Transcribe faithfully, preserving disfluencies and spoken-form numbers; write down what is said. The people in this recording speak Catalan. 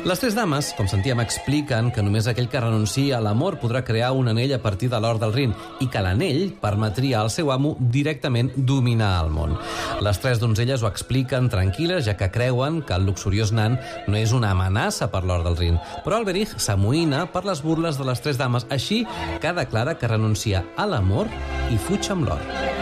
Les tres dames, com sentíem, expliquen que només aquell que renuncia a l'amor podrà crear un anell a partir de l'or del Rin i que l'anell permetria al seu amo directament dominar el món. Les tres donzelles ho expliquen tranquil·les, ja que creuen que el luxuriós nan no és una amenaça per l'or del Rin. Però Alberich s'amoïna per les burles de les tres dames, així que declara que renuncia a l'amor i fuig amb l'or.